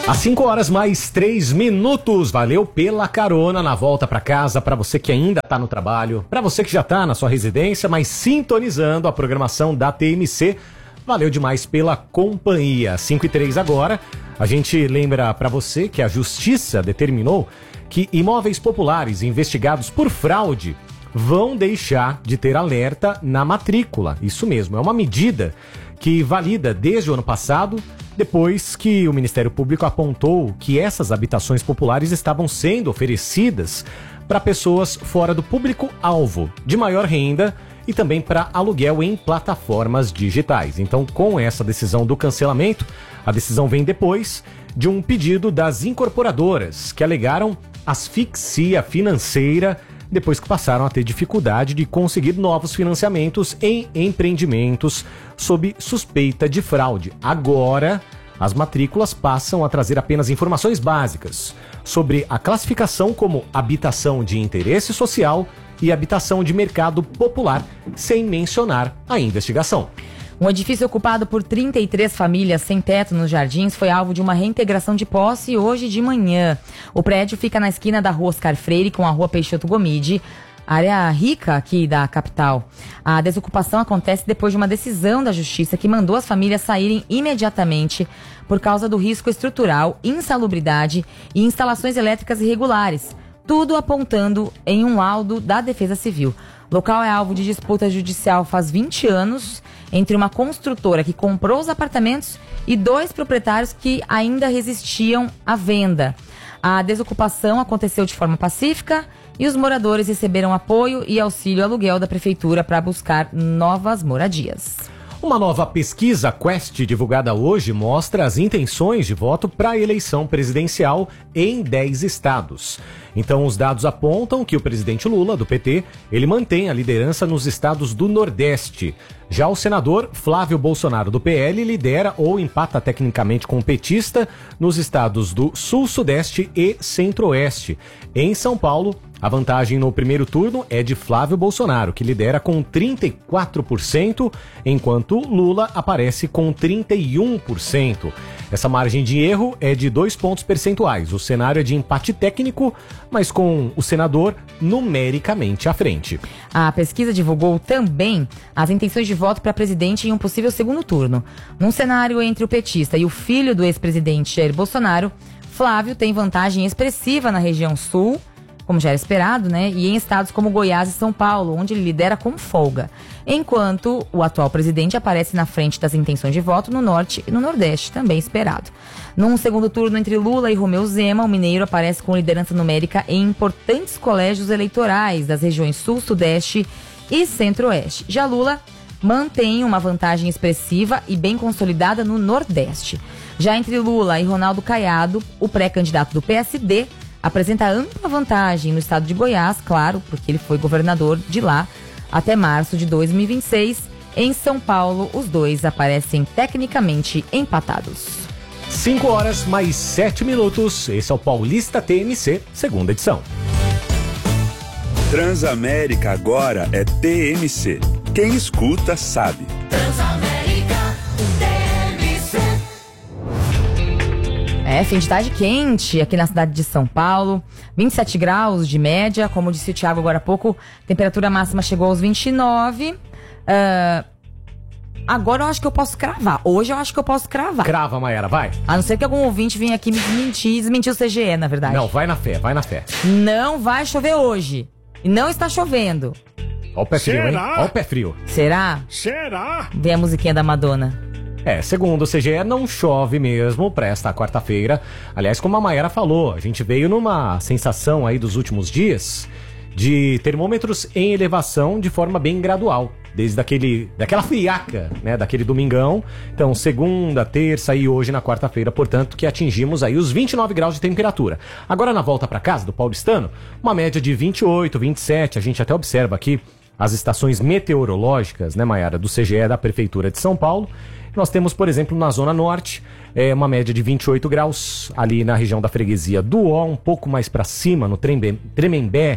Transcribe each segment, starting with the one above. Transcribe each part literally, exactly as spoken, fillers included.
Às cinco horas mais três minutos, valeu pela carona na volta para casa, para você que ainda tá no trabalho, para você que já tá na sua residência, mas sintonizando a programação da T M C, valeu demais pela companhia. cinco e três agora, a gente lembra para você que a Justiça determinou que imóveis populares investigados por fraude vão deixar de ter alerta na matrícula. Isso mesmo, é uma medida que valida desde o ano passado, depois que o Ministério Público apontou que essas habitações populares estavam sendo oferecidas para pessoas fora do público-alvo, de maior renda e também para aluguel em plataformas digitais. Então, com essa decisão do cancelamento, a decisão vem depois de um pedido das incorporadoras que alegaram asfixia financeira depois que passaram a ter dificuldade de conseguir novos financiamentos em empreendimentos sob suspeita de fraude. Agora, as matrículas passam a trazer apenas informações básicas sobre a classificação como habitação de interesse social e habitação de mercado popular, sem mencionar a investigação. Um edifício ocupado por trinta e três famílias sem teto nos Jardins foi alvo de uma reintegração de posse hoje de manhã. O prédio fica na esquina da Rua Oscar Freire com a Rua Peixoto Gomide, área rica aqui da capital. A desocupação acontece depois de uma decisão da Justiça que mandou as famílias saírem imediatamente por causa do risco estrutural, insalubridade e instalações elétricas irregulares. Tudo apontando em um laudo da Defesa Civil. O local é alvo de disputa judicial faz vinte anos entre uma construtora que comprou os apartamentos e dois proprietários que ainda resistiam à venda. A desocupação aconteceu de forma pacífica e os moradores receberam apoio e auxílio aluguel da prefeitura para buscar novas moradias. Uma nova pesquisa Quest divulgada hoje mostra as intenções de voto para a eleição presidencial em dez estados. Então, os dados apontam que o presidente Lula, do P T, ele mantém a liderança nos estados do Nordeste. Já o senador Flávio Bolsonaro, do P L, lidera ou empata tecnicamente com o petista nos estados do Sul, Sudeste e Centro-Oeste. Em São Paulo, a vantagem no primeiro turno é de Flávio Bolsonaro, que lidera com trinta e quatro por cento, enquanto Lula aparece com trinta e um por cento. Essa margem de erro é de dois pontos percentuais. O cenário é de empate técnico, mas com o senador numericamente à frente. A pesquisa divulgou também as intenções de voto para presidente em um possível segundo turno. Num cenário entre o petista e o filho do ex-presidente Jair Bolsonaro, Flávio tem vantagem expressiva na região sul, como já era esperado, né? E em estados como Goiás e São Paulo, onde ele lidera com folga. Enquanto o atual presidente aparece na frente das intenções de voto no norte e no nordeste, também esperado. Num segundo turno entre Lula e Romeu Zema, o mineiro aparece com liderança numérica em importantes colégios eleitorais das regiões sul, sudeste e centro-oeste. Já Lula mantém uma vantagem expressiva e bem consolidada no nordeste. Já entre Lula e Ronaldo Caiado, o pré-candidato do P S D apresenta ampla vantagem no estado de Goiás, claro, porque ele foi governador de lá até março de dois mil e vinte e seis. Em São Paulo, os dois aparecem tecnicamente empatados. cinco horas mais sete minutos. Esse é o Paulista T M C, segunda edição. Transamérica agora é T M C. Quem escuta sabe. Transamérica T M C. É, fim de tarde quente aqui na cidade de São Paulo, vinte e sete graus de média, como disse o Thiago agora há pouco, temperatura máxima chegou aos vinte e nove. Uh, agora eu acho que eu posso cravar, hoje eu acho que eu posso cravar. Crava, Mayara, vai. A não ser que algum ouvinte venha aqui me desmentir, desmentir o C G E, na verdade. Não, vai na fé, vai na fé. Não vai chover hoje, e não está chovendo. Ó o pé frio, Será? hein? Ó o pé frio. Será? Será? Vê a musiquinha da Madonna. É, segundo o C G E, não chove mesmo para esta quarta-feira. Aliás, como a Mayara falou, a gente veio numa sensação aí dos últimos dias de termômetros em elevação de forma bem gradual. Desde aquele, daquela friaca, né, daquele domingão. Então, segunda, terça e hoje na quarta-feira, portanto, que atingimos aí os vinte e nove graus de temperatura. Agora, na volta para casa do paulistano, uma média de vinte e oito, vinte e sete. A gente até observa aqui as estações meteorológicas, né, Mayara, do C G E da Prefeitura de São Paulo. Nós temos, por exemplo, na Zona Norte, é, uma média de vinte e oito graus, ali na região da freguesia do Ó, um pouco mais para cima, no Tremembé,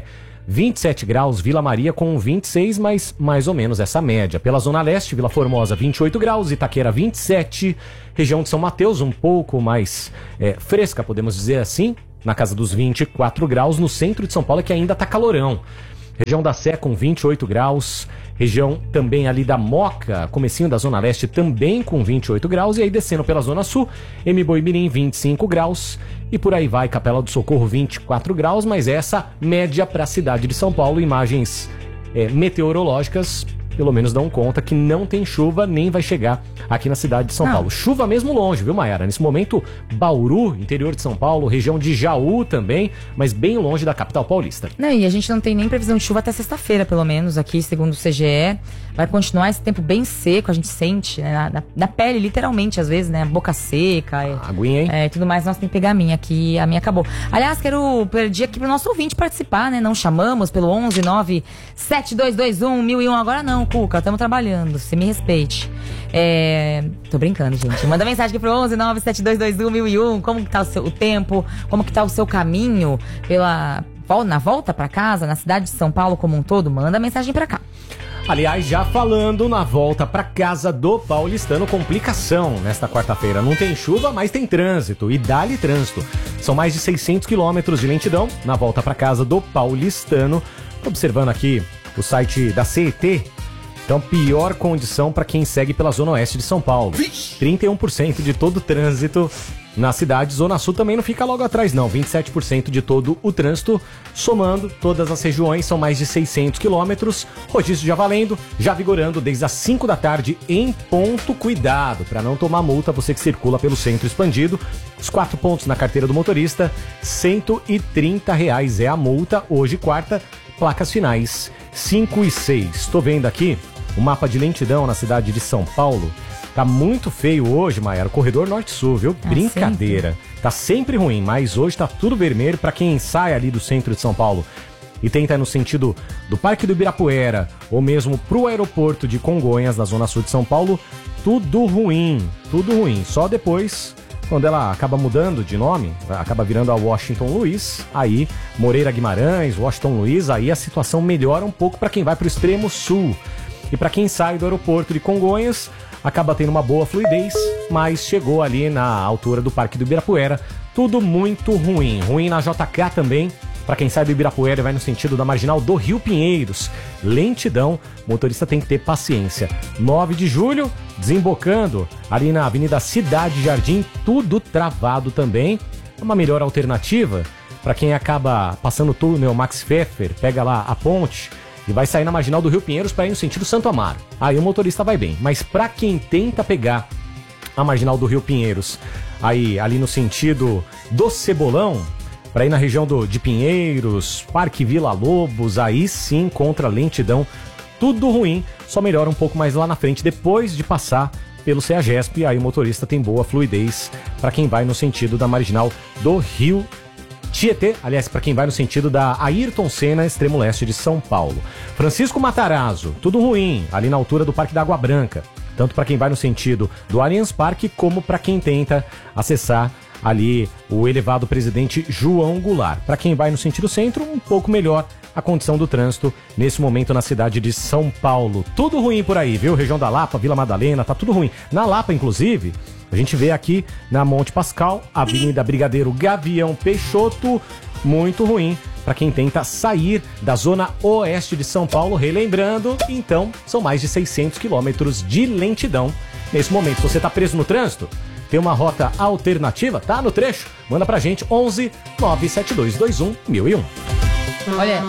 vinte e sete graus, Vila Maria com vinte e seis, mas mais ou menos essa média. Pela Zona Leste, Vila Formosa vinte e oito graus, Itaquera vinte e sete, região de São Mateus um pouco mais é, fresca, podemos dizer assim, na casa dos vinte e quatro graus, no centro de São Paulo que ainda tá calorão. Região da Sé com vinte e oito graus, região também ali da Moca, comecinho da Zona Leste também com vinte e oito graus, e aí descendo pela Zona Sul, Embu-Mirim vinte e cinco graus, e por aí vai, Capela do Socorro vinte e quatro graus, mas essa média para a cidade de São Paulo, imagens é, meteorológicas, pelo menos dão conta que não tem chuva, nem vai chegar aqui na cidade de São não. Paulo. Chuva mesmo longe, viu, Mayara? Nesse momento, Bauru, interior de São Paulo, região de Jaú também, mas bem longe da capital paulista. Não, e a gente não tem nem previsão de chuva até sexta-feira, pelo menos, aqui, segundo o C G E. Vai continuar esse tempo bem seco, a gente sente, né, na, na, na pele, literalmente, às vezes, né, boca seca. É, aguinha, hein? É, tudo mais. Nossa, tem que pegar a minha aqui, a minha acabou. Aliás, quero pedir aqui pro nosso ouvinte participar, né, não chamamos pelo onze nove sete dois dois um mil e um, agora não, Cuca, estamos trabalhando, você me respeite. É... Tô brincando, gente. Manda mensagem aqui pro onze nove sete dois dois um mil e um, como que tá o seu o tempo, como que tá o seu caminho pela, na volta pra casa, na cidade de São Paulo como um todo, manda mensagem pra cá. Aliás, já falando na volta pra casa do paulistano, complicação nesta quarta-feira. Não tem chuva, mas tem trânsito, e dá-lhe trânsito. São mais de seiscentos quilômetros de lentidão na volta pra casa do paulistano. Observando aqui o site da C E T, então pior condição para quem segue pela Zona Oeste de São Paulo. trinta e um por cento de todo o trânsito na cidade. Zona Sul também não fica logo atrás não, vinte e sete por cento de todo o trânsito. Somando todas as regiões, são mais de seiscentos quilômetros. Rodízio já valendo, já vigorando desde as cinco da tarde em ponto. Cuidado para não tomar multa, você que circula pelo centro expandido. Os quatro pontos na carteira do motorista, cento e trinta reais é a multa. Hoje, quarta, placas finais cinco e seis. Estou vendo aqui o mapa de lentidão na cidade de São Paulo. Tá muito feio hoje, Mayara, o corredor norte-sul, viu? Ah, brincadeira. Sempre. Tá sempre ruim, mas hoje tá tudo vermelho para quem sai ali do centro de São Paulo e tenta ir no sentido do Parque do Ibirapuera ou mesmo pro aeroporto de Congonhas, na zona sul de São Paulo. Tudo ruim, tudo ruim. Só depois, quando ela acaba mudando de nome, acaba virando a Washington Luiz, aí Moreira Guimarães, Washington Luiz, aí a situação melhora um pouco para quem vai pro extremo sul. E para quem sai do aeroporto de Congonhas, acaba tendo uma boa fluidez, mas chegou ali na altura do Parque do Ibirapuera, tudo muito ruim. Ruim na J K também, para quem sai do Ibirapuera e vai no sentido da Marginal do Rio Pinheiros. Lentidão, motorista tem que ter paciência. nove de julho, desembocando ali na Avenida Cidade Jardim, tudo travado também. É uma melhor alternativa para quem acaba passando o túnel Max Pfeffer, pega lá a ponte e vai sair na Marginal do Rio Pinheiros para ir no sentido Santo Amaro. Aí o motorista vai bem. Mas para quem tenta pegar a Marginal do Rio Pinheiros, aí ali no sentido do Cebolão, para ir na região do, de Pinheiros, Parque Vila Lobos, aí sim contra lentidão, tudo ruim, só melhora um pouco mais lá na frente, depois de passar pelo CEAGESP, aí o motorista tem boa fluidez para quem vai no sentido da Marginal do Rio Tietê, aliás, para quem vai no sentido da Ayrton Senna, extremo leste de São Paulo. Francisco Matarazzo, tudo ruim, ali na altura do Parque da Água Branca, tanto para quem vai no sentido do Allianz Parque, como para quem tenta acessar ali o elevado Presidente João Goulart. Para quem vai no sentido centro, um pouco melhor a condição do trânsito nesse momento na cidade de São Paulo. Tudo ruim por aí, viu? Região da Lapa, Vila Madalena, tá tudo ruim. Na Lapa, inclusive, a gente vê aqui na Monte Pascal, Avenida Brigadeiro Gavião Peixoto, muito ruim para quem tenta sair da zona oeste de São Paulo. Relembrando, então, são mais de seiscentos quilômetros de lentidão nesse momento. Se você tá preso no trânsito, tem uma rota alternativa, tá no trecho? Manda pra gente, onze nove sete dois dois um mil e um. Olha.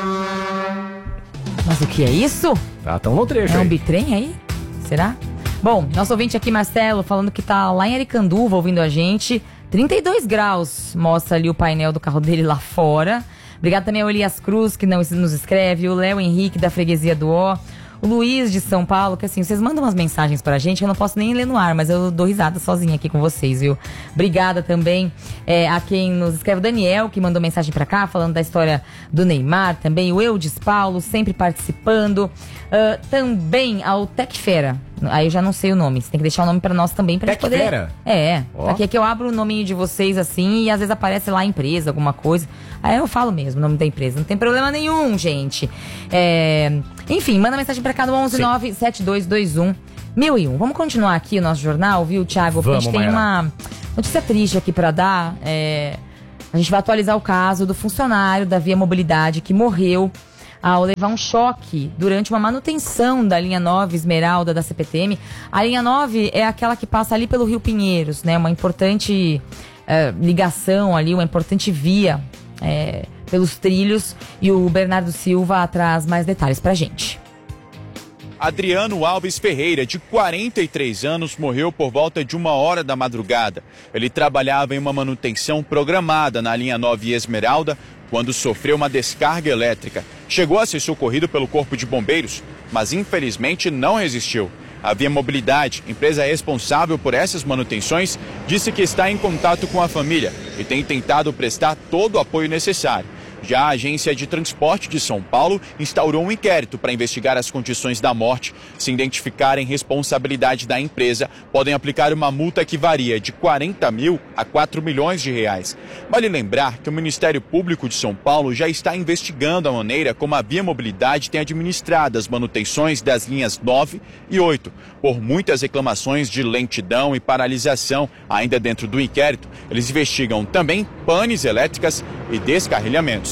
Mas o que é isso? Tá, tão no trecho É um aí. bitrem aí? Será? Bom, nosso ouvinte aqui, Marcelo, falando que tá lá em Aricanduva ouvindo a gente. trinta e dois graus, mostra ali o painel do carro dele lá fora. Obrigado também ao Elias Cruz, que não nos escreve, o Léo Henrique, da Freguesia do Ó, o Luiz de São Paulo, que assim, vocês mandam umas mensagens pra gente que eu não posso nem ler no ar, mas eu dou risada sozinha aqui com vocês, viu? Obrigada também é, a quem nos escreve, o Daniel, que mandou mensagem pra cá, falando da história do Neymar, também o Eudes Paulo, sempre participando. Uh, também ao Tecfera, Aí eu já não sei o nome. Você tem que deixar o nome pra nós também, pra gente poder... Tecfera? É. Ó. Aqui é que eu abro o nominho de vocês assim e às vezes aparece lá a empresa, alguma coisa. Aí eu falo mesmo o nome da empresa. Não tem problema nenhum, gente. É... Enfim, manda mensagem pra cá no onze nove sete dois dois um mil e um. Vamos continuar aqui o nosso jornal, viu, Thiago? Porque Vamos, a gente tem Mayara. uma notícia triste aqui pra dar. É... A gente vai atualizar o caso do funcionário da Via Mobilidade que morreu ao levar um choque durante uma manutenção da linha nove Esmeralda da C P T M. A linha nove é aquela que passa ali pelo Rio Pinheiros, né? Uma importante eh, ligação ali, uma importante via eh, pelos trilhos. E o Bernardo Silva traz mais detalhes pra gente. Adriano Alves Ferreira, de quarenta e três anos, morreu por volta de uma hora da madrugada. Ele trabalhava em uma manutenção programada na linha nove Esmeralda quando sofreu uma descarga elétrica. Chegou a ser socorrido pelo Corpo de Bombeiros, mas infelizmente não resistiu. A Via Mobilidade, empresa responsável por essas manutenções, disse que está em contato com a família e tem tentado prestar todo o apoio necessário. Já a Agência de Transporte de São Paulo instaurou um inquérito para investigar as condições da morte. Se identificarem responsabilidade da empresa, podem aplicar uma multa que varia de quarenta mil a quatro milhões de reais. Vale lembrar que o Ministério Público de São Paulo já está investigando a maneira como a Via Mobilidade tem administrado as manutenções das linhas nove e oito. Por muitas reclamações de lentidão e paralisação, ainda dentro do inquérito, eles investigam também panes elétricas e descarrilhamentos.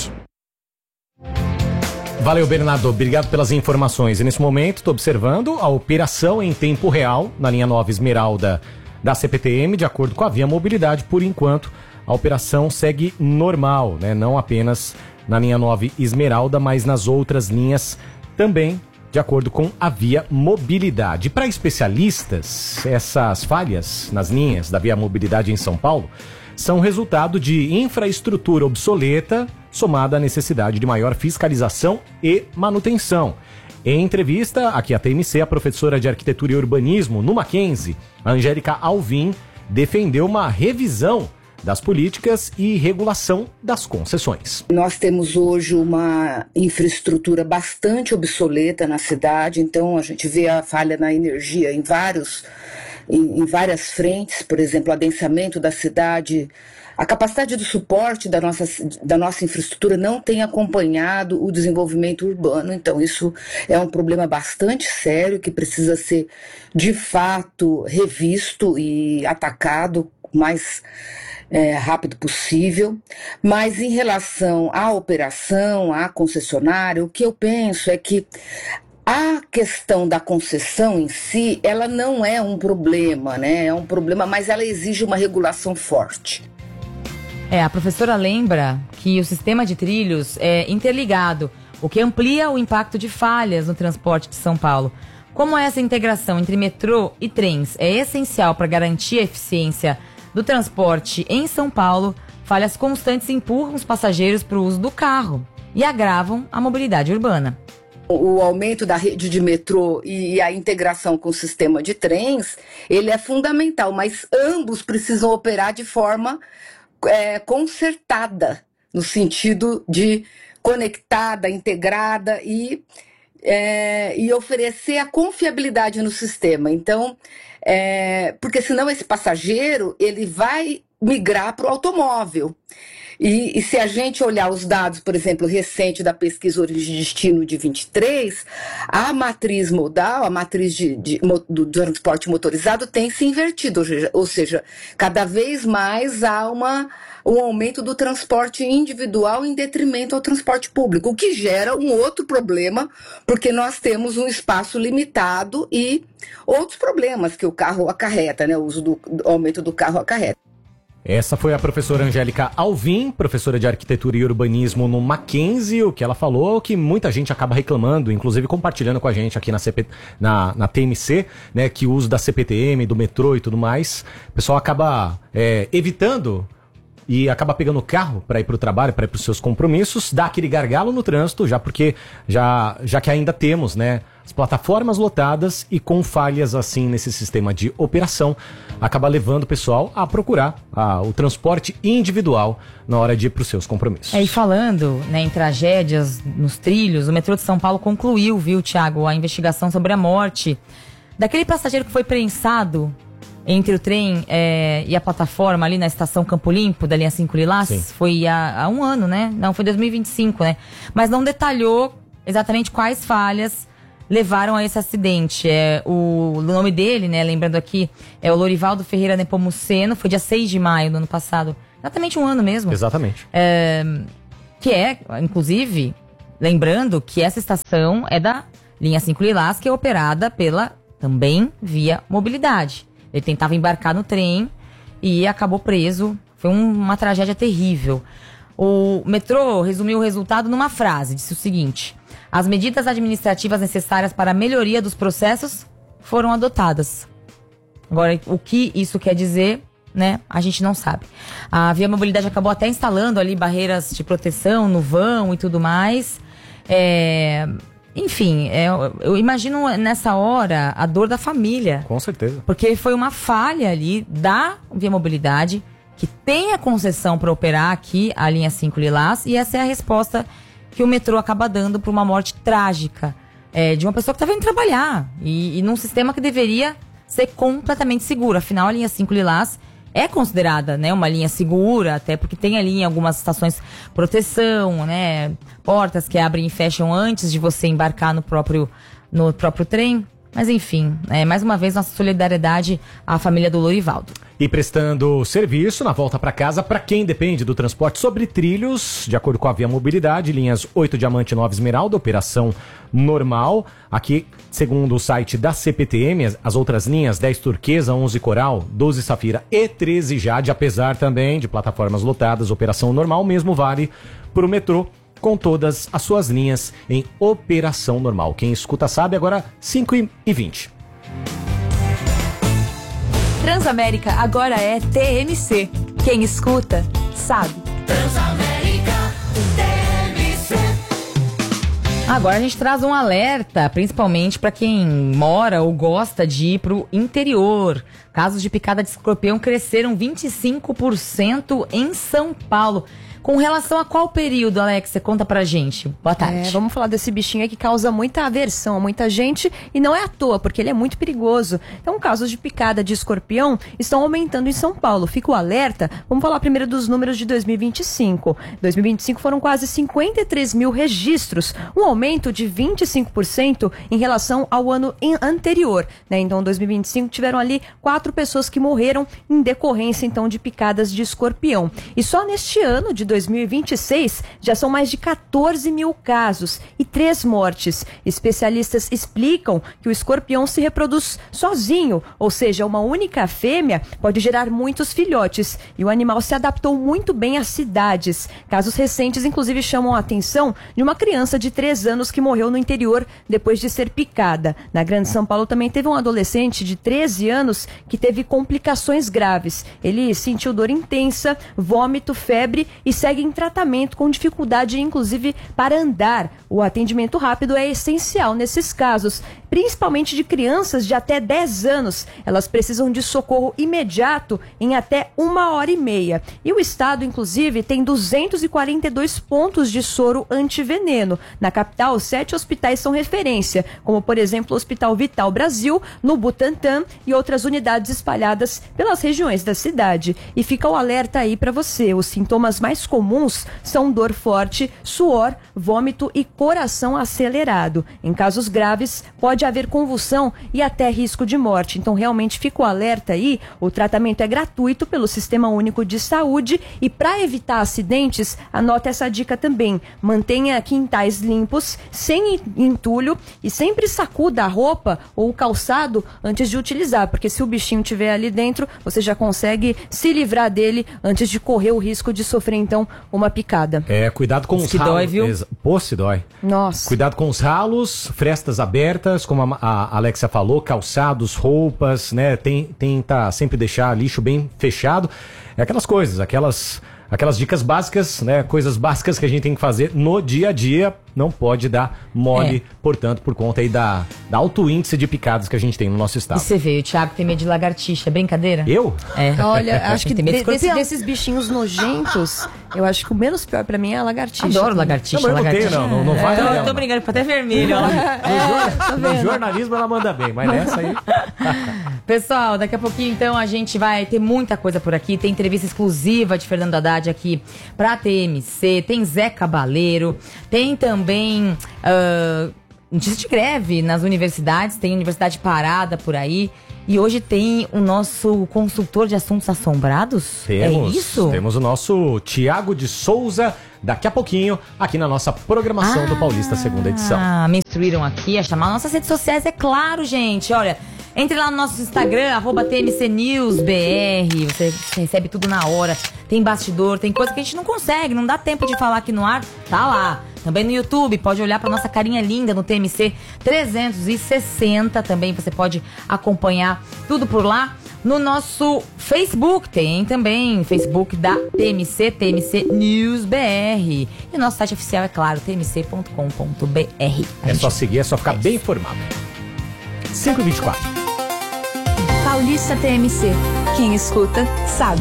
Valeu, Bernardo. Obrigado pelas informações. E nesse momento, estou observando a operação em tempo real na linha nove Esmeralda da C P T M, de acordo com a Via Mobilidade. Por enquanto, a operação segue normal, né? Não apenas na linha nove Esmeralda, mas nas outras linhas também, de acordo com a Via Mobilidade. Para especialistas, essas falhas nas linhas da Via Mobilidade em São Paulo são resultado de infraestrutura obsoleta, somada à necessidade de maior fiscalização e manutenção. Em entrevista aqui à T M C, a professora de Arquitetura e Urbanismo no Mackenzie, a Angélica Alvim, defendeu uma revisão das políticas e regulação das concessões. Nós temos hoje uma infraestrutura bastante obsoleta na cidade, então a gente vê a falha na energia em vários Em, em várias frentes, por exemplo, o adensamento da cidade, a capacidade de suporte da nossa, da nossa infraestrutura não tem acompanhado o desenvolvimento urbano, então isso é um problema bastante sério que precisa ser, de fato, revisto e atacado o mais é, rápido possível. Mas em relação à operação, à concessionária, o que eu penso é que a questão da concessão em si, ela não é um problema, né? É um problema, mas ela exige uma regulação forte. É, a professora lembra que o sistema de trilhos é interligado, o que amplia o impacto de falhas no transporte de São Paulo. Como essa integração entre metrô e trens é essencial para garantir a eficiência do transporte em São Paulo, falhas constantes empurram os passageiros para o uso do carro e agravam a mobilidade urbana. O aumento da rede de metrô e a integração com o sistema de trens, ele é fundamental, mas ambos precisam operar de forma é, concertada, no sentido de conectada, integrada e, é, e oferecer a confiabilidade no sistema. Então, é, porque senão esse passageiro ele vai migrar para o automóvel. E, e se a gente olhar os dados, por exemplo, recente da pesquisa Origem e Destino de vinte e três, a matriz modal, a matriz de, de, do transporte motorizado tem se invertido, ou seja, ou seja cada vez mais há uma, um aumento do transporte individual em detrimento ao transporte público, o que gera um outro problema, porque nós temos um espaço limitado e outros problemas que o carro acarreta, né, o uso do o aumento do carro acarreta. Essa foi a professora Angélica Alvim, professora de Arquitetura e Urbanismo no Mackenzie. O que ela falou, que muita gente acaba reclamando, inclusive compartilhando com a gente aqui na, C P, na, na T M C, né, que o uso da C P T M, do metrô e tudo mais, o pessoal acaba é, evitando e acaba pegando o carro para ir para o trabalho, para ir para os seus compromissos, dá aquele gargalo no trânsito, já porque já, já que ainda temos, né, as plataformas lotadas e com falhas assim nesse sistema de operação, acaba levando o pessoal a procurar a, o transporte individual na hora de ir para os seus compromissos. É, e falando, né, em tragédias nos trilhos, o metrô de São Paulo concluiu, viu, Thiago, a investigação sobre a morte daquele passageiro que foi prensado entre o trem é, e a plataforma ali na estação Campo Limpo, da linha cinco Lilás, Sim. foi há, há um ano, né? Não, foi dois mil e vinte e cinco, né? Mas não detalhou exatamente quais falhas levaram a esse acidente. É, o nome dele, né, lembrando aqui, é o Lorivaldo Ferreira Nepomuceno, foi dia seis de maio do ano passado. Exatamente um ano mesmo. Exatamente. É, que é, inclusive, lembrando que essa estação é da linha cinco Lilás, que é operada pela, também, Via Mobilidade. Ele tentava embarcar no trem e acabou preso. Foi um, uma tragédia terrível. O metrô resumiu o resultado numa frase. Disse o seguinte: as medidas administrativas necessárias para a melhoria dos processos foram adotadas. Agora, o que isso quer dizer, né? A gente não sabe. A Via Mobilidade acabou até instalando ali barreiras de proteção no vão e tudo mais. É... Enfim, é, eu imagino nessa hora a dor da família. Com certeza. Porque foi uma falha ali da Via Mobilidade, que tem a concessão para operar aqui a linha cinco Lilás, e essa é a resposta que o metrô acaba dando para uma morte trágica é, de uma pessoa que estava indo trabalhar e, e num sistema que deveria ser completamente seguro. Afinal, a linha cinco Lilás é considerada, né, uma linha segura, até porque tem ali em algumas estações proteção, né, portas que abrem e fecham antes de você embarcar no próprio, no próprio trem. Mas enfim, é, mais uma vez nossa solidariedade à família do Lorivaldo. E prestando serviço na volta para casa para quem depende do transporte sobre trilhos, de acordo com a Via Mobilidade, linhas oito Diamante e nove Esmeralda, operação normal. Aqui, segundo o site da C P T M, as outras linhas dez Turquesa, onze Coral, doze Safira e treze Jade, apesar também de plataformas lotadas, operação normal, mesmo vale para o metrô, com todas as suas linhas em operação normal. Quem escuta sabe, agora cinco e vinte. Transamérica agora é T M C. Quem escuta, sabe. Transamérica T M C. Agora a gente traz um alerta, principalmente para quem mora ou gosta de ir pro interior. Casos de picada de escorpião cresceram vinte e cinco por cento em São Paulo. Com relação a qual período, Alex? Você conta pra gente. Boa tarde. É, vamos falar desse bichinho aí que causa muita aversão a muita gente e não é à toa, porque ele é muito perigoso. Então, casos de picada de escorpião estão aumentando em São Paulo. Fica o alerta. Vamos falar primeiro dos números de dois mil e vinte e cinco. dois mil e vinte e cinco foram quase cinquenta e três mil registros, um aumento de vinte e cinco por cento em relação ao ano anterior, né? Então, em dois mil e vinte e cinco tiveram ali quatro pessoas que morreram em decorrência, então, de picadas de escorpião. E só neste ano de dois mil e vinte e seis já são mais de quatorze mil casos e três mortes. Especialistas explicam que o escorpião se reproduz sozinho, ou seja, uma única fêmea pode gerar muitos filhotes, e o animal se adaptou muito bem às cidades. Casos recentes, inclusive, chamam a atenção de uma criança de três anos que morreu no interior depois de ser picada. Na Grande São Paulo também teve um adolescente de treze anos que teve complicações graves. Ele sentiu dor intensa, vômito, febre e segue em tratamento com dificuldade, inclusive, para andar. O atendimento rápido é essencial nesses casos, principalmente de crianças de até dez anos. Elas precisam de socorro imediato em até uma hora e meia. E o estado, inclusive, tem duzentos e quarenta e dois pontos de soro antiveneno. Na capital, sete hospitais são referência, como, por exemplo, o Hospital Vital Brasil, no Butantã, e outras unidades espalhadas pelas regiões da cidade. E fica o alerta aí para você. Os sintomas mais comuns são dor forte, suor, vômito e coração acelerado. Em casos graves, pode haver convulsão e até risco de morte. Então, realmente, fica o alerta aí. O tratamento é gratuito pelo Sistema Único de Saúde, e para evitar acidentes, anota essa dica também. Mantenha quintais limpos, sem entulho, e sempre sacuda a roupa ou o calçado antes de utilizar, porque se o bichinho estiver ali dentro, você já consegue se livrar dele antes de correr o risco de sofrer, então, uma picada. É, cuidado com os que ralos. dói, viu? Exa- Pô, se dói. Nossa. Cuidado com os ralos, frestas abertas, como a, a Alexia falou, calçados, roupas, né? Tem, tenta sempre deixar lixo bem fechado. É aquelas coisas, aquelas aquelas dicas básicas, né? Coisas básicas que a gente tem que fazer no dia a dia. Não pode dar mole, é. portanto, por conta aí da, da alto índice de picadas que a gente tem no nosso estado. E você vê, o Thiago tem medo de lagartixa, é brincadeira? Eu? É. Olha, acho que tem medo de de, escorpião. desse, desses bichinhos nojentos, eu acho que o menos pior pra mim é a lagartixa. Adoro lagartixa, não, lagartixa. Não, não, não vai. É, eu tô brincando, ficou até vermelho. Ó. É, no, no jornalismo ela manda bem, mas nessa aí... Pessoal, daqui a pouquinho então a gente vai ter muita coisa por aqui. Tem entrevista exclusiva de Fernando Haddad aqui pra T M C, tem Zé Cabaleiro, tem também uh, notícia de greve nas universidades, tem universidade parada por aí. E hoje tem o nosso consultor de assuntos assombrados? Temos, é isso? Temos o nosso Tiago de Souza daqui a pouquinho aqui na nossa programação ah, do Paulista segunda edição. Ah, me instruíram aqui a chamar nossas redes sociais, é claro, gente. Olha, entre lá no nosso Instagram, arroba T M C News B R, você recebe tudo na hora. Tem bastidor, tem coisa que a gente não consegue, não dá tempo de falar aqui no ar, tá lá. Também no YouTube, pode olhar pra nossa carinha linda no T M C trezentos e sessenta, também você pode acompanhar tudo por lá. No nosso Facebook tem também, Facebook da T M C, T M C News B R. E o nosso site oficial, é claro, T M C ponto com ponto B R. É só seguir, é só ficar bem informado. cinco e vinte e quatro. Paulista T M C. Quem escuta, sabe.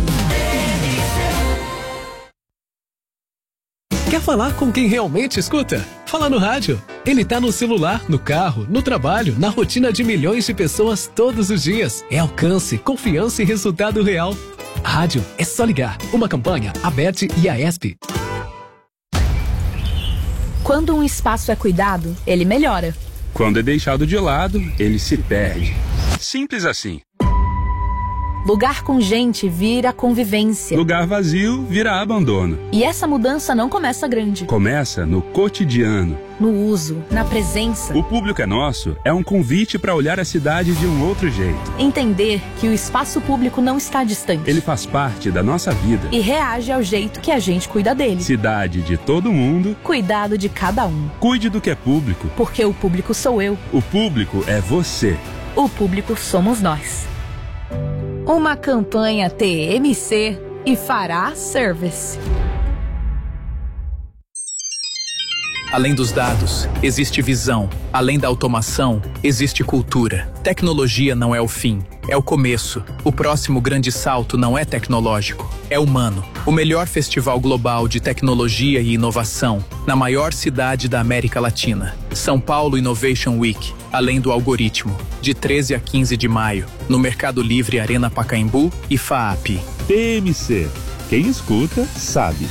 Quer falar com quem realmente escuta? Fala no rádio. Ele tá no celular, no carro, no trabalho, na rotina de milhões de pessoas todos os dias. É alcance, confiança e resultado real. Rádio é só ligar. Uma campanha, a B E T e a E S P. Quando um espaço é cuidado, ele melhora. Quando é deixado de lado, ele se perde. Simples assim. Lugar com gente vira convivência. Lugar vazio vira abandono. E essa mudança não começa grande. Começa no cotidiano. No uso, na presença. O Público é Nosso é um convite para olhar a cidade de um outro jeito. Entender que o espaço público não está distante. Ele faz parte da nossa vida. E reage ao jeito que a gente cuida dele. Cidade de todo mundo. Cuidado de cada um. Cuide do que é público. Porque o público sou eu. O público é você. O público somos nós. Uma campanha T M C e Fará Service. Além dos dados, existe visão. Além da automação, existe cultura. Tecnologia não é o fim, é o começo. O próximo grande salto não é tecnológico, é humano. O melhor festival global de tecnologia e inovação, na maior cidade da América Latina. São Paulo Innovation Week, além do algoritmo, de treze a quinze de maio, no Mercado Livre Arena Pacaembu e FAAP. T M C. Quem escuta, sabe.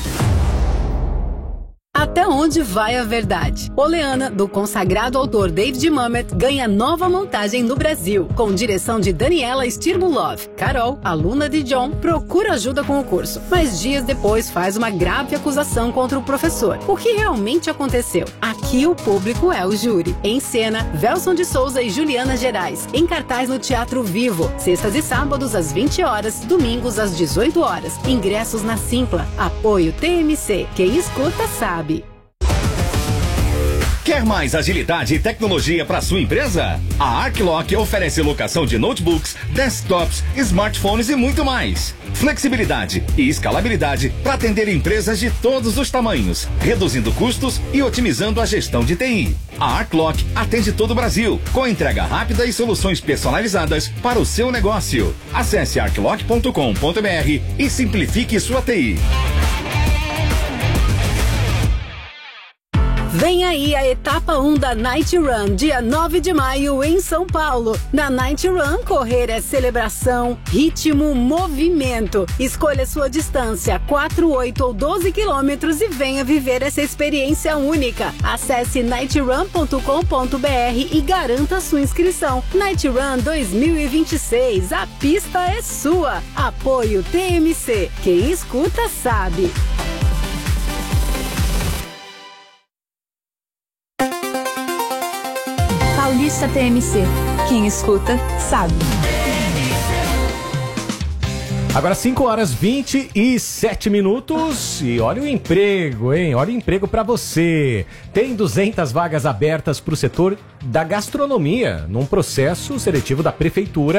Até onde vai a verdade? Oleana, do consagrado autor David Mamet, ganha nova montagem no Brasil, com direção de Daniela Stirbulov. Carol, aluna de John, procura ajuda com o curso, mas dias depois faz uma grave acusação contra o professor. O que realmente aconteceu? Aqui o público é o júri. Em cena, Velson de Souza e Juliana Gerais. Em cartaz no Teatro Vivo, sextas e sábados às vinte horas, domingos às dezoito horas. Ingressos na Simpla. Apoio T M C. Quem escuta sabe. Quer mais agilidade e tecnologia para sua empresa? A Arclock oferece locação de notebooks, desktops, smartphones e muito mais. Flexibilidade e escalabilidade para atender empresas de todos os tamanhos, reduzindo custos e otimizando a gestão de T I. A Arclock atende todo o Brasil, com entrega rápida e soluções personalizadas para o seu negócio. Acesse arclock ponto com ponto br e simplifique sua T I. Vem aí a etapa um da Night Run, dia nove de maio, em São Paulo. Na Night Run, correr é celebração, ritmo, movimento. Escolha sua distância, quatro, oito ou doze quilômetros e venha viver essa experiência única. Acesse night run ponto com ponto br e garanta sua inscrição. Night Run dois mil e vinte e seis, a pista é sua. Apoio T M C. Quem escuta sabe. Paulista T M C. Quem escuta, sabe. Agora cinco horas e vinte e sete minutos e olha o emprego, hein? Olha o emprego para você. Tem duzentas vagas abertas para o setor da gastronomia, num processo seletivo da prefeitura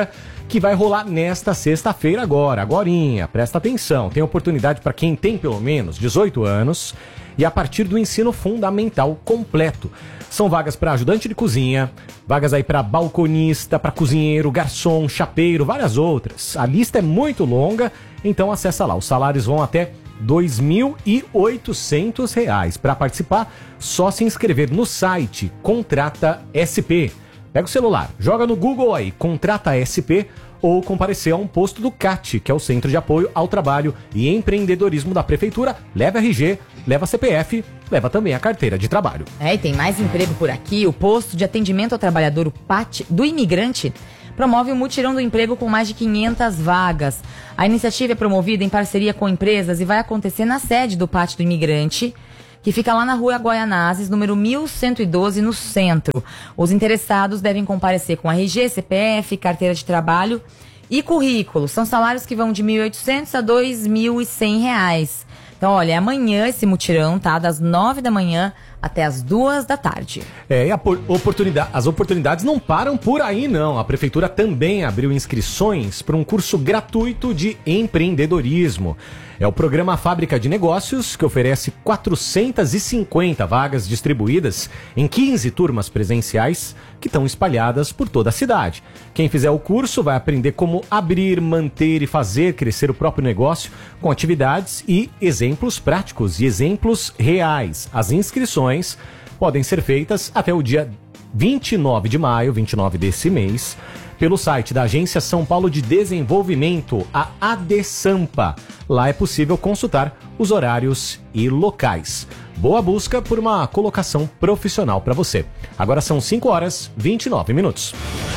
que vai rolar nesta sexta-feira agora, agorinha. Presta atenção, tem oportunidade para quem tem pelo menos dezoito anos e a partir do ensino fundamental completo. São vagas para ajudante de cozinha, vagas aí para balconista, para cozinheiro, garçom, chapeiro, várias outras. A lista é muito longa, então acessa lá. Os salários vão até dois mil e oitocentos reais. Para participar, só se inscrever no site Contrata S P. Pega o celular, joga no Google aí, Contrata S P, ou comparecer a um posto do C A T, que é o Centro de Apoio ao Trabalho e Empreendedorismo da Prefeitura. Leva R G, leva C P F, leva também a carteira de trabalho. É, e tem mais emprego por aqui. O Posto de Atendimento ao Trabalhador, o P A T, do Imigrante, promove o mutirão do emprego com mais de quinhentas vagas. A iniciativa é promovida em parceria com empresas e vai acontecer na sede do P A T do Imigrante, que fica lá na rua Guaianazes, número mil cento e doze, no centro. Os interessados devem comparecer com R G, C P F, carteira de trabalho e currículo. São salários que vão de mil e oitocentos a dois mil e cem reais. Então, olha, é amanhã esse mutirão, tá? Das nove da manhã até as duas da tarde. É, e a oportunidade, as oportunidades não param por aí, não. A Prefeitura também abriu inscrições para um curso gratuito de empreendedorismo. É o programa Fábrica de Negócios, que oferece quatrocentas e cinquenta vagas distribuídas em quinze turmas presenciais que estão espalhadas por toda a cidade. Quem fizer o curso vai aprender como abrir, manter e fazer crescer o próprio negócio com atividades e exemplos práticos e exemplos reais. As inscrições podem ser feitas até o dia vinte e nove de maio, vinte e nove desse mês, pelo site da Agência São Paulo de Desenvolvimento, a ADSAMPA. Lá é possível consultar os horários e locais. Boa busca por uma colocação profissional para você. Agora são cinco horas e vinte e nove minutos.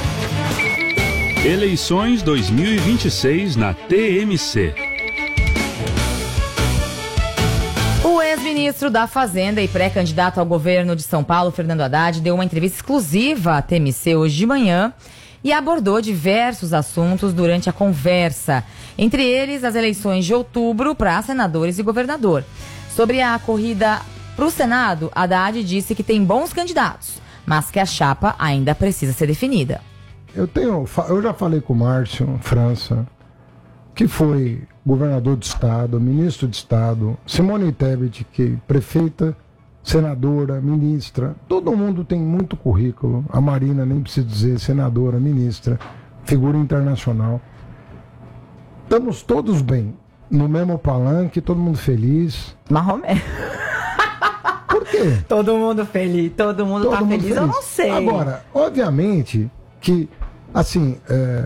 Eleições dois mil e vinte e seis na T M C. O ex-ministro da Fazenda e pré-candidato ao governo de São Paulo, Fernando Haddad, deu uma entrevista exclusiva à T M C hoje de manhã e abordou diversos assuntos durante a conversa, entre eles as eleições de outubro para senadores e governador. Sobre a corrida para o Senado, Haddad disse que tem bons candidatos, mas que a chapa ainda precisa ser definida. Eu, tenho, eu já falei com o Márcio França, que foi governador de estado, ministro de estado, Simone Tebet, que prefeita, senadora, ministra, todo mundo tem muito currículo, a Marina nem precisa dizer, senadora, ministra, figura internacional. Estamos todos bem, no mesmo palanque, todo mundo feliz. Marromé. Por quê? Todo mundo feliz, todo mundo todo tá mundo feliz, feliz, eu não sei. Agora, obviamente que, assim, é,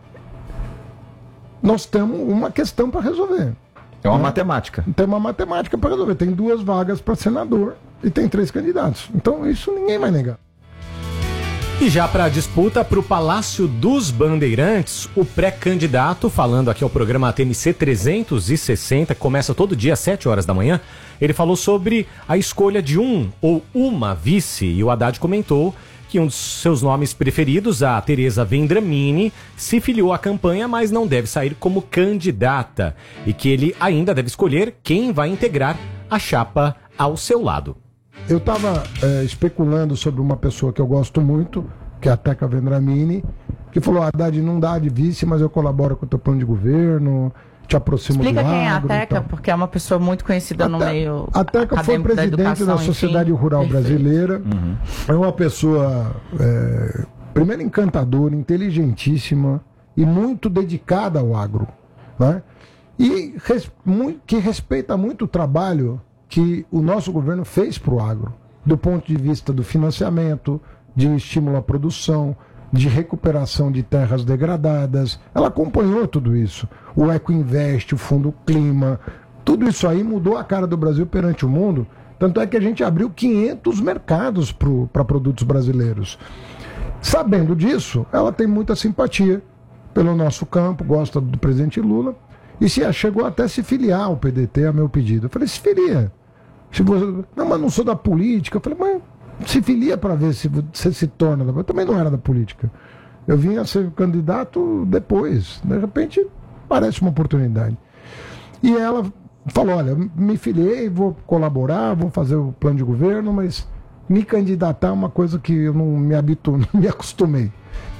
nós temos uma questão para resolver. É uma né? matemática. Tem uma matemática para resolver. Tem duas vagas para senador e tem três candidatos. Então isso ninguém vai negar. E já para a disputa para o Palácio dos Bandeirantes, o pré-candidato, falando aqui ao programa T M C trezentos e sessenta, que começa todo dia às sete horas da manhã, ele falou sobre a escolha de um ou uma vice. E o Haddad comentou que um dos seus nomes preferidos, a Tereza Vendramini, se filiou à campanha, mas não deve sair como candidata. E que ele ainda deve escolher quem vai integrar a chapa ao seu lado. Eu estava é, especulando sobre uma pessoa que eu gosto muito, que é a Teca Vendramini, que falou, Haddad, não dá de vice, mas eu colaboro com o teu plano de governo, te aproximo Explica do agro. Explica quem é a Teca, porque é uma pessoa muito conhecida a no Te... meio A Teca foi presidente da, da Sociedade enfim. Rural Perfeito. Brasileira, uhum. É uma pessoa, é, primeiro, encantadora, inteligentíssima e muito dedicada ao agro, né? E res, muito, que respeita muito o trabalho que o nosso governo fez para o agro, do ponto de vista do financiamento, de estímulo à produção, de recuperação de terras degradadas. Ela acompanhou tudo isso. O Ecoinvest, o Fundo Clima, tudo isso aí mudou a cara do Brasil perante o mundo. Tanto é que a gente abriu quinhentos mercados para produtos brasileiros. Sabendo disso, ela tem muita simpatia pelo nosso campo, gosta do presidente Lula, e se chegou até se filiar ao P D T a meu pedido. Eu falei, se filia. Se você... Não, mas não sou da política. Eu falei, mas se filia para ver se você se torna. Eu também não era da política. Eu vim a ser candidato depois. De repente, parece uma oportunidade. E ela falou, olha, me filiei, vou colaborar, vou fazer o plano de governo, mas me candidatar é uma coisa que eu não me habituo, não me acostumei.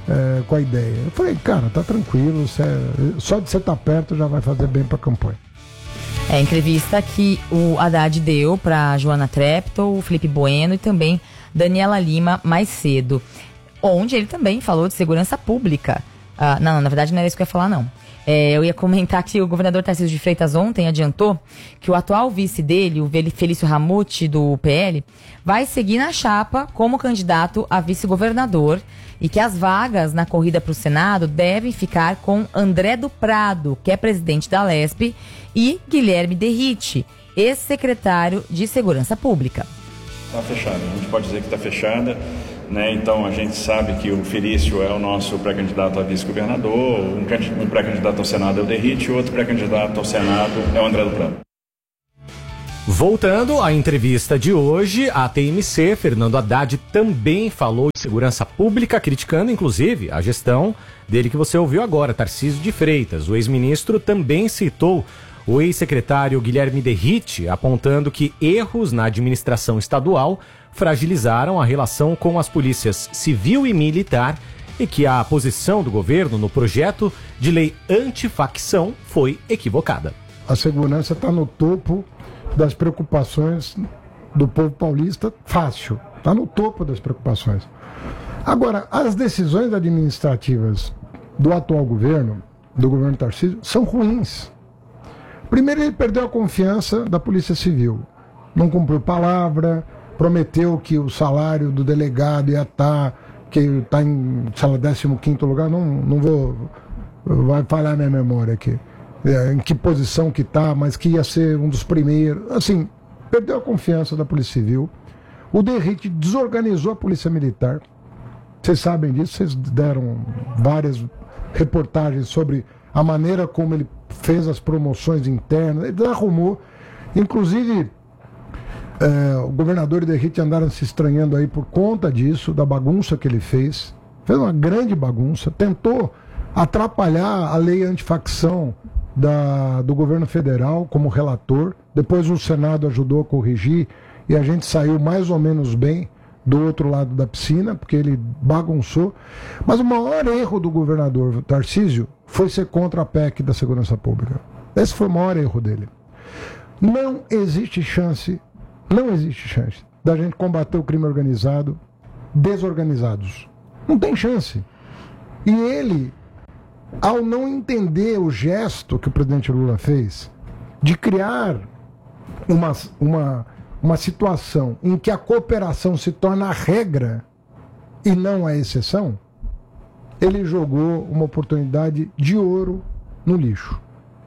é, com a ideia. Eu falei, cara, tá tranquilo, cê, só de você estar perto já vai fazer bem para a campanha. É a entrevista que o Haddad deu para Joana Treptow, Felipe Bueno e também Daniela Lima mais cedo, onde ele também falou de segurança pública. Ah, não, na verdade não era isso que eu ia falar, não. É, eu ia comentar que o governador Tarcísio de Freitas ontem adiantou que o atual vice dele, o Felício Ramute, do P L, vai seguir na chapa como candidato a vice-governador e que as vagas na corrida para o Senado devem ficar com André do Prado, que é presidente da Lespe, e Guilherme Derrite, ex-secretário de Segurança Pública. Está fechada, a gente pode dizer que está fechada, né? Então a gente sabe que o Felício é o nosso pré-candidato a vice-governador, um, um pré-candidato ao Senado é o Derrite, outro pré-candidato ao Senado é o André do Prado. Voltando à entrevista de hoje, a T M C, Fernando Haddad também falou de segurança pública, criticando inclusive a gestão dele que você ouviu agora, Tarcísio de Freitas. O ex-ministro também citou o ex-secretário Guilherme Derrite, apontando que erros na administração estadual fragilizaram a relação com as polícias civil e militar e que a posição do governo no projeto de lei antifacção foi equivocada. A segurança está no topo das preocupações do povo paulista, fácil, está no topo das preocupações. Agora, as decisões administrativas do atual governo, do governo Tarcísio, são ruins. Primeiro, ele perdeu a confiança da Polícia Civil, não cumpriu palavra, prometeu que o salário do delegado ia estar, que está em, sei lá, décimo quinto lugar, não, não vou, vai falhar minha memória aqui, é, em que posição que está, mas que ia ser um dos primeiros, assim, perdeu a confiança da Polícia Civil. O Derrite desorganizou a Polícia Militar, vocês sabem disso, vocês deram várias reportagens sobre a maneira como ele fez as promoções internas, ele arrumou, inclusive é, o governador e o Derrite andaram se estranhando aí por conta disso, da bagunça que ele fez, fez uma grande bagunça, tentou atrapalhar a lei antifacção da, do governo federal como relator, depois o Senado ajudou a corrigir e a gente saiu mais ou menos bem do outro lado da piscina, porque ele bagunçou. Mas o maior erro do governador Tarcísio foi ser contra a P E C da segurança pública. Esse foi o maior erro dele. Não existe chance, não existe chance da gente combater o crime organizado desorganizados. Não tem chance. E ele, ao não entender o gesto que o presidente Lula fez, de criar uma... uma uma situação em que a cooperação se torna a regra e não a exceção, ele jogou uma oportunidade de ouro no lixo.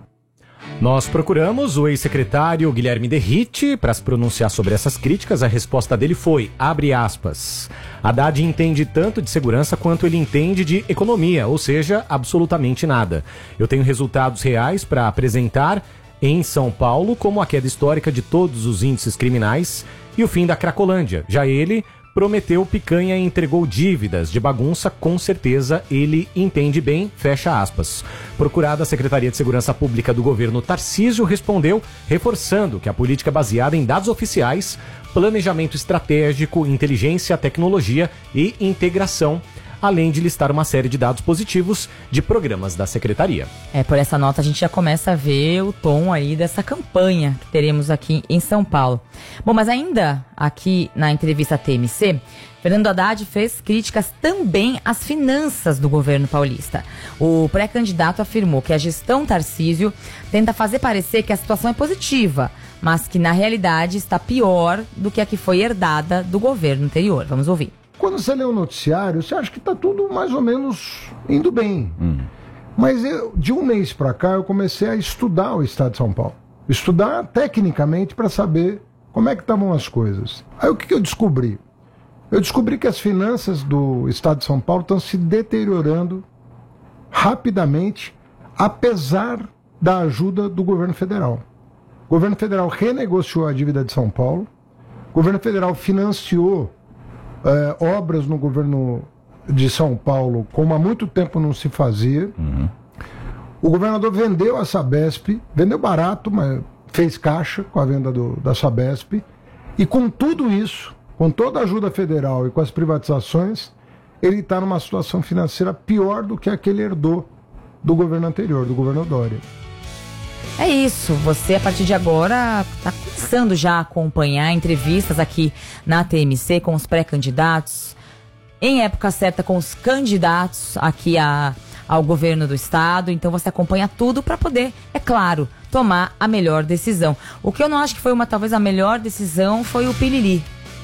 Nós procuramos o ex-secretário Guilherme Derrite para se pronunciar sobre essas críticas. A resposta dele foi, abre aspas, Haddad entende tanto de segurança quanto ele entende de economia, ou seja, absolutamente nada. Eu tenho resultados reais para apresentar em São Paulo, como a queda histórica de todos os índices criminais e o fim da Cracolândia. Já ele prometeu picanha e entregou dívidas de bagunça, com certeza ele entende bem, fecha aspas. Procurada, a Secretaria de Segurança Pública do governo Tarcísio respondeu, reforçando que a política é baseada em dados oficiais, planejamento estratégico, inteligência, tecnologia e integração, além de listar uma série de dados positivos de programas da Secretaria. É, por essa nota a gente já começa a ver o tom aí dessa campanha que teremos aqui em São Paulo. Bom, mas ainda aqui na entrevista T M C, Fernando Haddad fez críticas também às finanças do governo paulista. O pré-candidato afirmou que a gestão Tarcísio tenta fazer parecer que a situação é positiva, mas que na realidade está pior do que a que foi herdada do governo anterior. Vamos ouvir. Quando você lê o noticiário, você acha que está tudo mais ou menos indo bem. Hum. Mas eu, de um mês para cá, eu comecei a estudar o estado de São Paulo. Estudar tecnicamente para saber como é que estavam as coisas. Aí o que, que eu descobri? Eu descobri que as finanças do estado de São Paulo estão se deteriorando rapidamente, apesar da ajuda do governo federal. O governo federal renegociou a dívida de São Paulo, o governo federal financiou É, obras no governo de São Paulo, como há muito tempo não se fazia. Uhum. O governador vendeu a Sabesp, vendeu barato, mas fez caixa com a venda do, da Sabesp. E com tudo isso, com toda a ajuda federal e com as privatizações, ele está numa situação financeira pior do que a que ele herdou do governo anterior, do governo Dória. É isso, você a partir de agora está começando já a acompanhar entrevistas aqui na T M C com os pré-candidatos, em época certa com os candidatos aqui a, ao governo do estado, então você acompanha tudo para poder, é claro, tomar a melhor decisão. O que eu não acho que foi uma, talvez a melhor decisão foi o Pilili.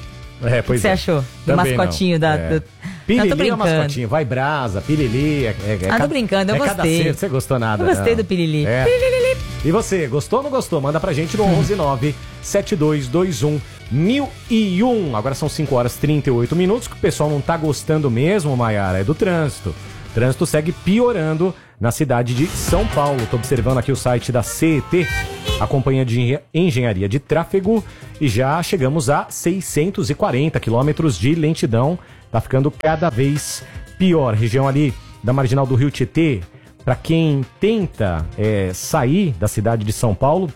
É, pois o que você é. achou? Também do mascotinho não. da... É. Do... Pilili é o mascotinho, vai brasa, Pilili. É, é, ah, é tô brincando, eu é gostei. Cada ser, você gostou nada? Eu gostei não. do Pilili. É. Pilili. E você, gostou ou não gostou? Manda pra gente no onze nove sete dois dois um mil e um. Agora são cinco horas e trinta e oito minutos, que o pessoal não tá gostando mesmo, Maiara, é do trânsito. O trânsito segue piorando na cidade de São Paulo. Tô observando aqui o site da C E T, a Companhia de Engenharia de Tráfego, e já chegamos a seiscentos e quarenta quilômetros de lentidão. Tá ficando cada vez pior. Região ali da Marginal do Rio Tietê, para quem tenta é, sair da cidade de São Paulo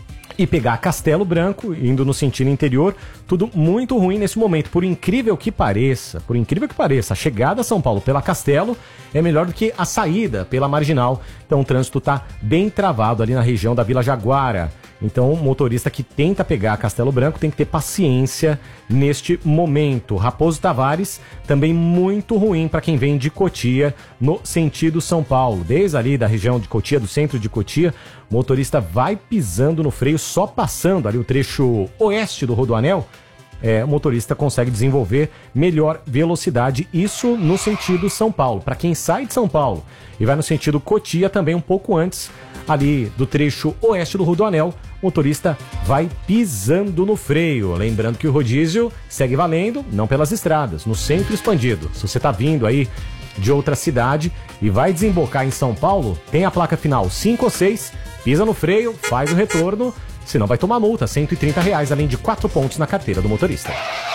e pegar Castelo Branco, indo no sentido interior, tudo muito ruim nesse momento. Por incrível que pareça, por incrível que pareça, a chegada a São Paulo pela Castelo é melhor do que a saída pela Marginal. Então o trânsito está bem travado ali na região da Vila Jaguara. Então o motorista que tenta pegar Castelo Branco tem que ter paciência neste momento. Raposo Tavares, também muito ruim para quem vem de Cotia no sentido São Paulo. Desde ali da região de Cotia, do centro de Cotia, o motorista vai pisando no freio, só passando ali o trecho oeste do Rodoanel. É, o motorista consegue desenvolver melhor velocidade, isso no sentido São Paulo. Para quem sai de São Paulo e vai no sentido Cotia, também um pouco antes ali do trecho oeste do Rodoanel, o motorista vai pisando no freio. Lembrando que o rodízio segue valendo, não pelas estradas, no centro expandido. Se você está vindo aí de outra cidade e vai desembocar em São Paulo, tem a placa final cinco ou seis, pisa no freio, faz o retorno, senão vai tomar multa, cento e trinta reais, além de quatro pontos na carteira do motorista.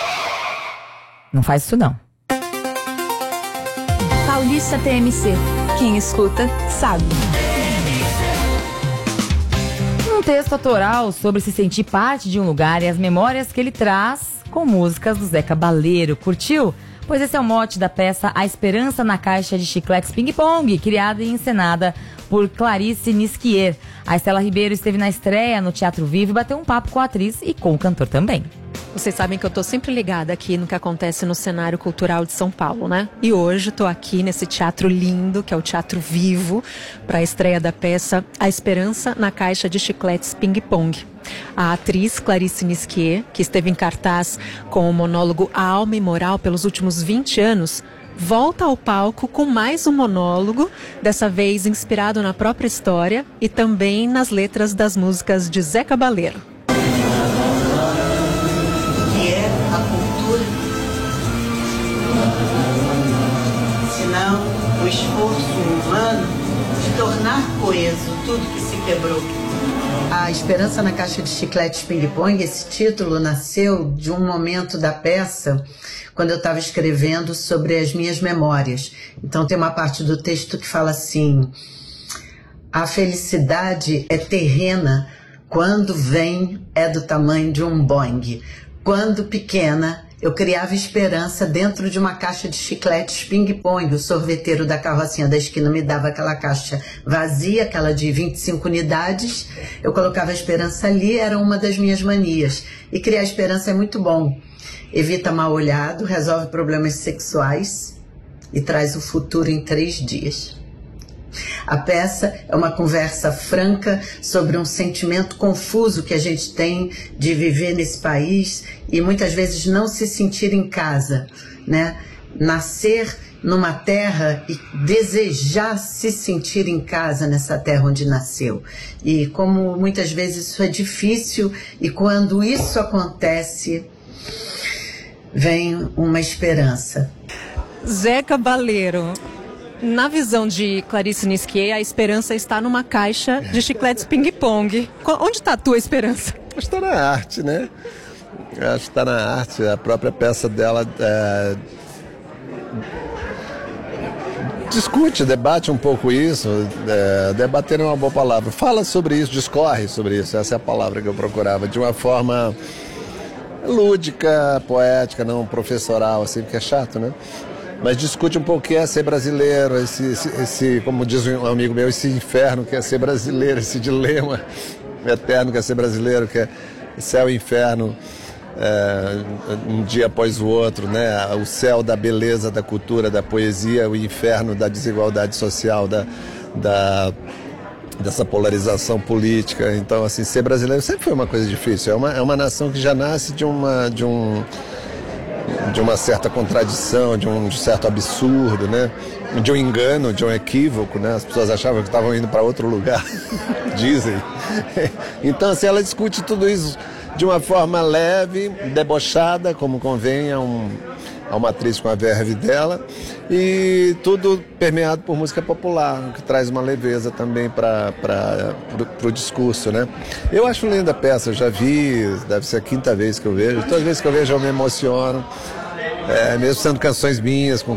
Não faz isso não. Paulista T M C. Quem escuta, sabe. Um texto autoral sobre se sentir parte de um lugar e as memórias que ele traz com músicas do Zé Cabaleiro. Curtiu? Pois esse é o mote da peça A Esperança na Caixa de Chicletes Ping Pong, criada e encenada por Clarice Nisquier. A Estela Ribeiro esteve na estreia no Teatro Vivo e bateu um papo com a atriz e com o cantor também. Vocês sabem que eu tô sempre ligada aqui no que acontece no cenário cultural de São Paulo, né? E hoje tô aqui nesse teatro lindo, que é o Teatro Vivo, para a estreia da peça A Esperança na Caixa de Chicletes Ping Pong. A atriz Clarice Nisquier, que esteve em cartaz com o monólogo A Alma Imoral pelos últimos vinte anos, volta ao palco com mais um monólogo, dessa vez inspirado na própria história e também nas letras das músicas de Zé Cabaleiro. Que é a cultura, senão o esforço humano de tornar coeso tudo que se quebrou. A Esperança na Caixa de Chicletes Ping Pong, esse título nasceu de um momento da peça, quando eu estava escrevendo sobre as minhas memórias. Então tem uma parte do texto que fala assim: a felicidade é terrena, quando vem é do tamanho de um boing. Quando pequena, eu criava esperança dentro de uma caixa de chicletes ping-pong. O sorveteiro da carrocinha da esquina me dava aquela caixa vazia, aquela de vinte e cinco unidades. Eu colocava a esperança ali, era uma das minhas manias. E criar esperança é muito bom. Evita mal olhado, resolve problemas sexuais e traz o futuro em três dias. A peça é uma conversa franca sobre um sentimento confuso que a gente tem de viver nesse país e muitas vezes não se sentir em casa, né? Nascer numa terra e desejar se sentir em casa nessa terra onde nasceu. E como muitas vezes isso é difícil, e quando isso acontece, vem uma esperança. Zé Cabaleiro. Na visão de Clarice Nisquier, a esperança está numa caixa de chicletes ping-pong. Onde está a tua esperança? Está na arte, né? Acho que está na arte. A própria peça dela é... discute, debate um pouco isso. É... Debater é uma boa palavra. Fala sobre isso, discorre sobre isso. Essa é a palavra que eu procurava. De uma forma lúdica, poética, não professoral, assim, porque é chato, né? mas discute um pouco o que é ser brasileiro, esse, esse, esse, como diz um amigo meu, esse inferno que é ser brasileiro, esse dilema eterno que é ser brasileiro, que é céu e inferno, é, um dia após o outro, né? O céu da beleza, da cultura, da poesia, o inferno da desigualdade social, da, da, dessa polarização política. Então, assim, ser brasileiro sempre foi uma coisa difícil. É uma, é uma nação que já nasce de uma... De um, de uma certa contradição, de um, de um certo absurdo, né? De um engano, de um equívoco, né? As pessoas achavam que estavam indo para outro lugar, dizem. Então, assim, ela discute tudo isso de uma forma leve, debochada, como convém a, um, a uma atriz com a verve dela, e tudo permeado por música popular, o que traz uma leveza também para o discurso, né? Eu acho linda a peça, eu já vi, deve ser a quinta vez que eu vejo, todas as vezes que eu vejo eu me emociono, é, mesmo sendo canções minhas, com